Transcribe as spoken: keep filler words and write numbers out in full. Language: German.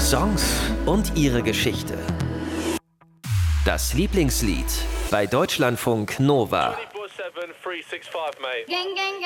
Songs und ihre Geschichte. Das Lieblingslied bei Deutschlandfunk Nova. twenty-four seven, three sixty-five, mate. Gang, gang,